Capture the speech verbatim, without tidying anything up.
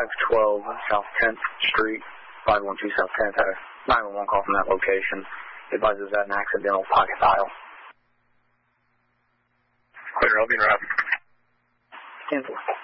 five twelve South tenth Street, five one two South tenth. Had a nine one one call from that location. It advises that an accidental pocket dial. Clear, I'll be in route. ten four.